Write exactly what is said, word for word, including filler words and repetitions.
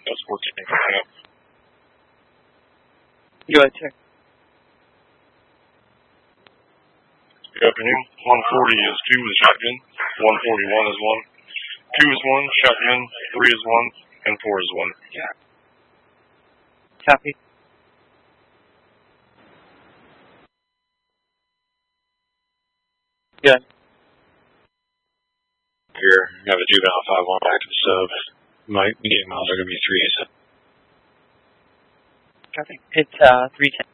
That's fourteen coming up. Go ahead, check. Good afternoon. one forty is two with shotgun. one forty-one is one. two is one. Shotgun. three is one. And four is one. Yeah. Copy. Good. Here, we have a juvenile five one back to the sub. My medium miles are going to be three. Copy. It's uh, three ten.